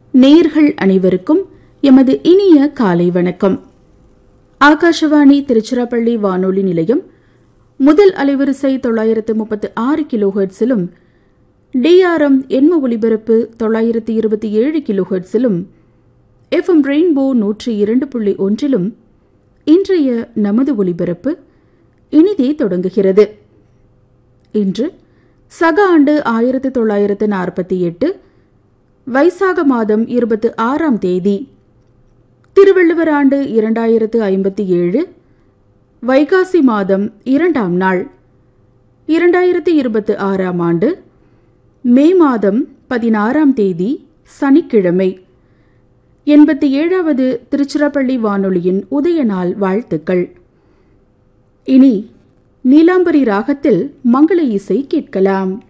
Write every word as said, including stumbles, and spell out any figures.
நேயர்கள் அனைவருக்கும் எமது இனிய காலை வணக்கம். ஆகாஷவாணி திருச்சிராப்பள்ளி வானொலி நிலையம் முதல் அலைவரிசை தொள்ளாயிரத்து முப்பத்து ஆறு கிலோஹெர்ட்ஸிலும் டிஆர்எம் எண்ம ஒலிபரப்பு தொள்ளாயிரத்து இருபத்தி ஏழு கிலோஹெர்ட்ஸிலும் எஃப்எம் ரெயின்போ நூற்றி இரண்டு புள்ளி ஒன்றிலும் இன்றைய நமது ஒலிபரப்பு இனிதே தொடங்குகிறது. இன்று சக ஆண்டு ஆயிரத்து தொள்ளாயிரத்து நாற்பத்தி எட்டு வைசாக மாதம் இருபத்தி ஆறாம் தேதி, திருவள்ளுவர் ஆண்டு இரண்டாயிரத்து ஐம்பத்தி ஏழு வைகாசி மாதம் இரண்டாம் நாள், இரண்டாயிரத்து இருபத்தி ஆறாம் ஆண்டு மே மாதம் பதினாறாம் தேதி சனிக்கிழமை. எண்பத்தி ஏழாவது திருச்சிராப்பள்ளி வானொலியின் உதய நாள் வாழ்த்துக்கள். இனி நீலாம்பரி ராகத்தில் மங்கள இசை கேட்கலாம்.